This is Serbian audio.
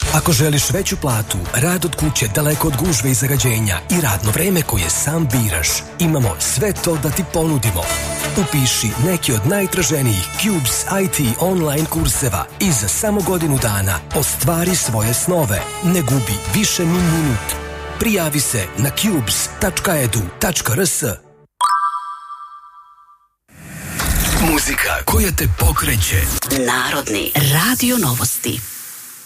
Ako želiš veću platu, rad od kuće daleko od gužve i zagađenja i radno vreme koje sam biraš, imamo sve to da ti ponudimo. Upiši neki od najtraženijih Cubes IT online kurseva i za samo godinu dana ostvari svoje snove. Ne gubi više ni minut. Prijavi se na cubes.edu.rs. Muzika koja te pokreće. Narodni radio novosti.